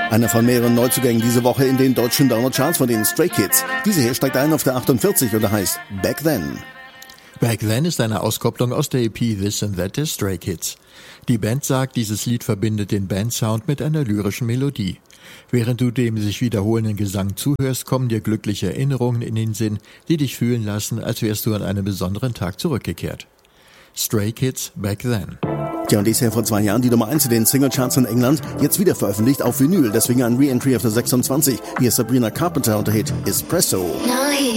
Einer von mehreren Neuzugängen diese Woche in den deutschen Download-Charts von den Stray Kids. Diese hier steigt ein auf der 48 und heißt Back Then. Back Then ist eine Auskopplung aus der EP This and That der Stray Kids. Die Band sagt, dieses Lied verbindet den Bandsound mit einer lyrischen Melodie. Während du dem sich wiederholenden Gesang zuhörst, kommen dir glückliche Erinnerungen in den Sinn, die dich fühlen lassen, als wärst du an einen besonderen Tag zurückgekehrt. Stray Kids, Back Then. Tja, und die ist ja vor 2 Jahren die Nummer 1 in den Singlecharts in England, jetzt wieder veröffentlicht auf Vinyl, deswegen ein Re-Entry auf der 26. Hier ist Sabrina Carpenter und der Hit Espresso.